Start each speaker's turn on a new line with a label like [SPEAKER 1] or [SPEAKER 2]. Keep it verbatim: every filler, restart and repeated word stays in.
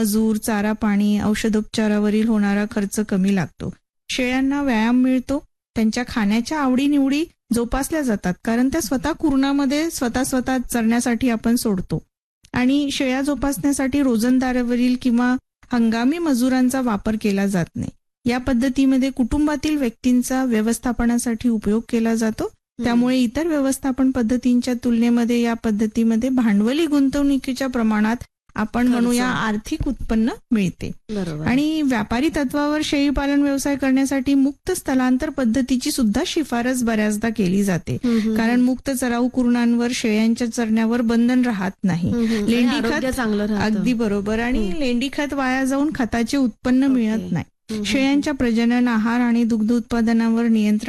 [SPEAKER 1] मजूर, चारा पाणी, औषधोपचारावरील होणारा खर्च कमी लागतो. शेळ्यांना व्यायाम मिळतो. त्यांच्या खाण्याच्या आवडीनिवडी जोपासल्या जातात कारण त्या स्वतः कुरणामध्ये स्वतः स्वतः चरण्यासाठी आपण सोडतो. आणि शेळ्या जोपासण्यासाठी रोजंदारीवरील किंवा हंगामी मजुरांचा वापर केला जात नाही. या पद्धतीमध्ये कुटुंबातील व्यक्तींचा व्यवस्थापनासाठी उपयोग केला जातो. त्यामुळे इतर व्यवस्थापन पद्धतींच्या तुलनेमध्ये या पद्धतीमध्ये भांडवली गुंतवणुकीच्या प्रमाणात आपण म्हणूया आर्थिक उत्पन्न मिळते. आणि व्यापारी तत्वावर शेळी पालन व्यवसाय करण्यासाठी मुक्त स्थलांतर पद्धतीची सुद्धा शिफारस बऱ्याचदा केली जाते. कारण मुक्त चराऊ कुरणांवर शेळ्यांच्या चरण्यावर बंधन राहत नाही. लेंडी खत अगदी बरोबर. आणि लेंडी खत वाया जाऊन खताचे उत्पन्न मिळत नाही. शेळ्यांच्या प्रजनन, आहार आणि दुग्ध उत्पादनावर नियंत्रण